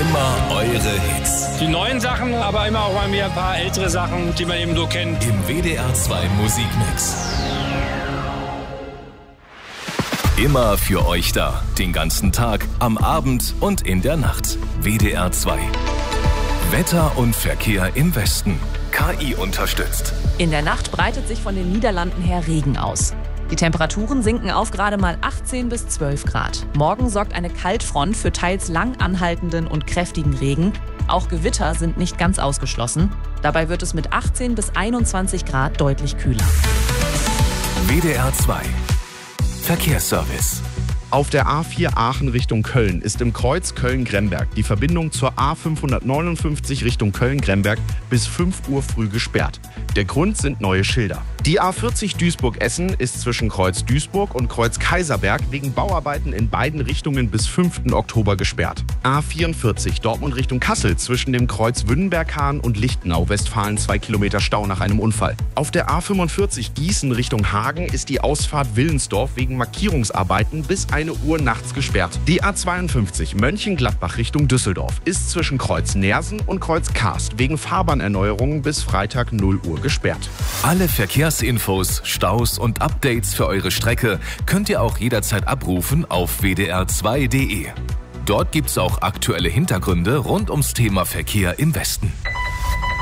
Immer eure Hits. Die neuen Sachen, aber immer auch mal wieder ein paar ältere Sachen, die man eben so kennt. Im WDR 2 Musikmix. Immer für euch da. Den ganzen Tag, am Abend und in der Nacht. WDR 2. Wetter und Verkehr im Westen. KI unterstützt. In der Nacht breitet sich von den Niederlanden her Regen aus. Die Temperaturen sinken auf gerade mal 18 bis 12 Grad. Morgen sorgt eine Kaltfront für teils lang anhaltenden und kräftigen Regen. Auch Gewitter sind nicht ganz ausgeschlossen. Dabei wird es mit 18 bis 21 Grad deutlich kühler. WDR 2. Verkehrsservice. Auf der A4 Aachen Richtung Köln ist im Kreuz Köln-Gremberg die Verbindung zur A559 Richtung Köln-Gremberg bis 5 Uhr früh gesperrt. Der Grund sind neue Schilder. Die A40 Duisburg-Essen ist zwischen Kreuz Duisburg und Kreuz Kaiserberg wegen Bauarbeiten in beiden Richtungen bis 5. Oktober gesperrt. A44 Dortmund Richtung Kassel zwischen dem Kreuz Wünnenberg-Hahn und Lichtenau, Westfalen 2 Kilometer Stau nach einem Unfall. Auf der A45 Gießen Richtung Hagen ist die Ausfahrt Willensdorf wegen Markierungsarbeiten bis 1 Uhr nachts gesperrt. Die A52 Mönchengladbach Richtung Düsseldorf ist zwischen Kreuz Neersen und Kreuz Karst wegen Fahrbahnerneuerungen bis Freitag 0 Uhr gesperrt. Alle Verkehrsinfos, Staus und Updates für eure Strecke könnt ihr auch jederzeit abrufen auf wdr2.de. Dort gibt's auch aktuelle Hintergründe rund ums Thema Verkehr im Westen.